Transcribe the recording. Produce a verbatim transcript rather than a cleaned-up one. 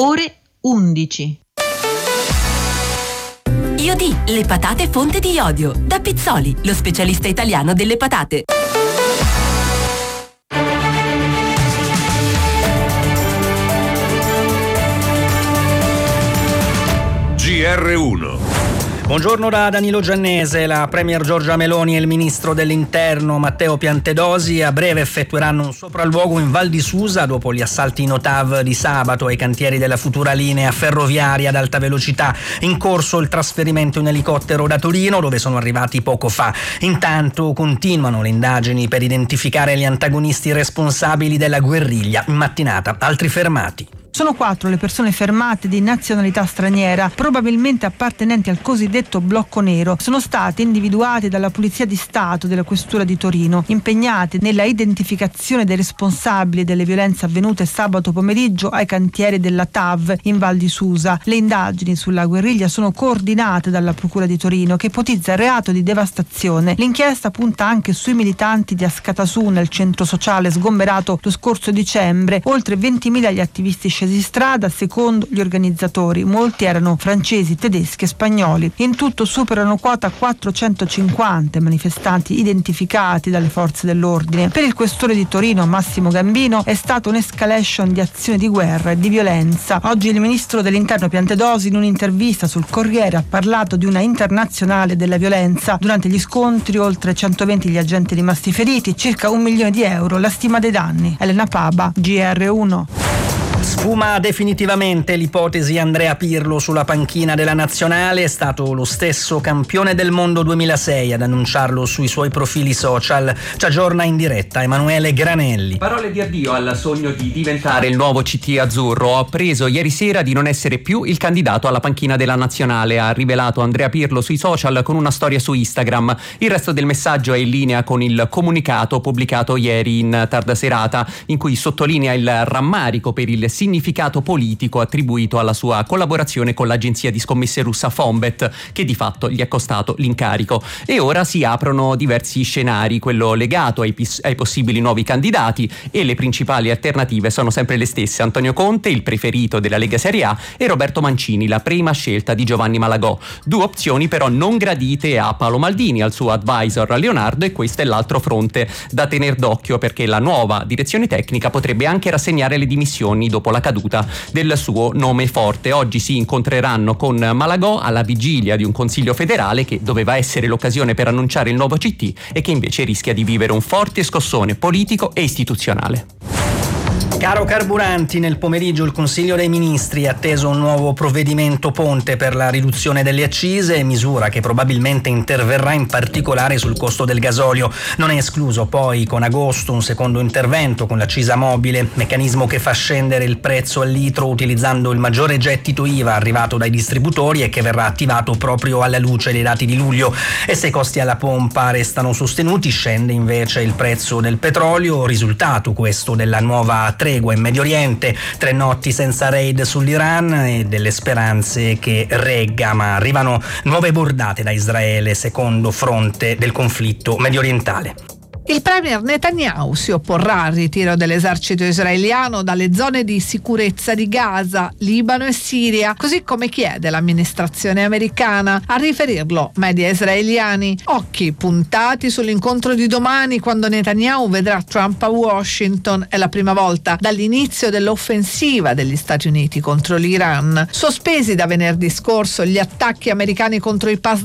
ore undici. Iodì, le patate fonte di iodio. Da Pizzoli, lo specialista italiano delle patate. G R uno. Buongiorno da Danilo Giannese. La Premier Giorgia Meloni e il Ministro dell'Interno Matteo Piantedosi a breve effettueranno un sopralluogo in Val di Susa dopo gli assalti in O T A V di sabato ai cantieri della futura linea ferroviaria ad alta velocità. In corso il trasferimento in elicottero da Torino, dove sono arrivati poco fa. Intanto continuano le indagini per identificare gli antagonisti responsabili della guerriglia. In mattinata altri fermati. Sono quattro le persone fermate di nazionalità straniera, probabilmente appartenenti al cosiddetto blocco nero. Sono state individuate dalla Polizia di Stato della Questura di Torino, impegnate nella identificazione dei responsabili delle violenze avvenute sabato pomeriggio ai cantieri della T A V in Val di Susa. Le indagini sulla guerriglia sono coordinate dalla Procura di Torino, che ipotizza il reato di devastazione. L'inchiesta punta anche sui militanti di Ascatasù, nel centro sociale sgomberato lo scorso dicembre. Oltre ventimila gli attivisti scesi in strada, secondo gli organizzatori. Molti erano francesi, tedeschi e spagnoli. In tutto superano quota quattrocentocinquanta manifestanti identificati dalle forze dell'ordine. Per il questore di Torino Massimo Gambino è stata un'escalation di azioni di guerra e di violenza. Oggi il ministro dell'Interno Piantedosi, in un'intervista sul Corriere, ha parlato di una internazionale della violenza. Durante gli scontri oltre centoventi gli agenti rimasti feriti, circa un milione di euro la stima dei danni. Elena Paba, G R uno. Sfuma definitivamente l'ipotesi Andrea Pirlo sulla panchina della nazionale. È stato lo stesso campione del mondo duemilasei ad annunciarlo sui suoi profili social. Ci aggiorna in diretta Emanuele Granelli. Parole di addio al sogno di diventare il nuovo C T azzurro. Ho appreso ieri sera di non essere più il candidato alla panchina della nazionale, ha rivelato Andrea Pirlo sui social con una storia su Instagram. Il resto del messaggio è in linea con il comunicato pubblicato ieri in tarda serata, in cui sottolinea il rammarico per il significato politico attribuito alla sua collaborazione con l'agenzia di scommesse russa Fonbet, che di fatto gli è costato l'incarico. E ora si aprono diversi scenari, quello legato ai, pis- ai possibili nuovi candidati, e le principali alternative sono sempre le stesse: Antonio Conte, il preferito della Lega Serie A, e Roberto Mancini, la prima scelta di Giovanni Malagò. Due opzioni però non gradite a Paolo Maldini, al suo advisor Leonardo, e questo è l'altro fronte da tener d'occhio, perché la nuova direzione tecnica potrebbe anche rassegnare le dimissioni dopo la caduta del suo nome forte. Oggi si incontreranno con Malagò alla vigilia di un consiglio federale che doveva essere l'occasione per annunciare il nuovo C T e che invece rischia di vivere un forte scossone politico e istituzionale. Caro carburanti, nel pomeriggio il Consiglio dei Ministri ha atteso un nuovo provvedimento ponte per la riduzione delle accise, misura che probabilmente interverrà in particolare sul costo del gasolio. Non è escluso poi con agosto un secondo intervento con l'accisa mobile, meccanismo che fa scendere il prezzo al litro utilizzando il maggiore gettito I V A arrivato dai distributori e che verrà attivato proprio alla luce dei dati di luglio. E se i costi alla pompa restano sostenuti, scende invece il prezzo del petrolio, risultato questo della nuova tregua in Medio Oriente, tre notti senza raid sull'Iran e delle speranze che regga, ma arrivano nuove bordate da Israele, secondo fronte del conflitto mediorientale. Il premier Netanyahu si opporrà al ritiro dell'esercito israeliano dalle zone di sicurezza di Gaza, Libano e Siria, così come chiede l'amministrazione americana. A riferirlo media israeliani. Occhi puntati sull'incontro di domani, quando Netanyahu vedrà Trump a Washington. È la prima volta dall'inizio dell'offensiva degli Stati Uniti contro l'Iran. Sospesi da venerdì scorso gli attacchi americani contro il pass